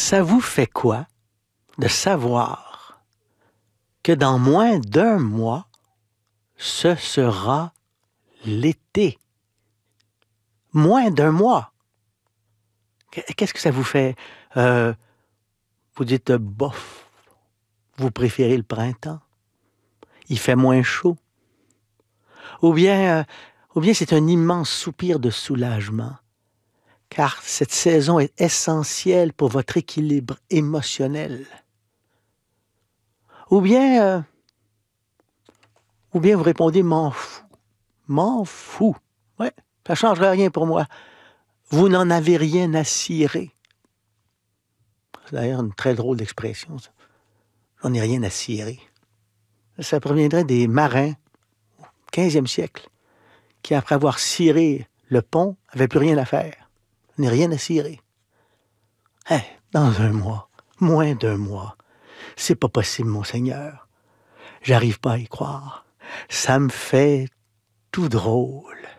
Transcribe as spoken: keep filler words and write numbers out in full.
Ça vous fait quoi de savoir que dans moins d'un mois, ce sera l'été? Moins d'un mois. Qu'est-ce que ça vous fait? Euh, vous dites euh, bof. Vous préférez le printemps. Il fait moins chaud. Ou bien, euh, ou bien c'est un immense soupir de soulagement, car cette saison est essentielle pour votre équilibre émotionnel. Ou bien, euh, ou bien vous répondez m'en fous. M'en fous. Ouais, ça ne changera rien pour moi. Vous n'en avez rien à cirer. C'est d'ailleurs une très drôle d'expression, ça. J'en ai rien à cirer. Ça proviendrait des marins au quinzième siècle, qui, après avoir ciré le pont, n'avaient plus rien à faire. J'en ai rien à cirer. Hein, dans un mois, moins d'un mois, c'est pas possible, monseigneur. J'arrive pas à y croire. Ça me fait tout drôle.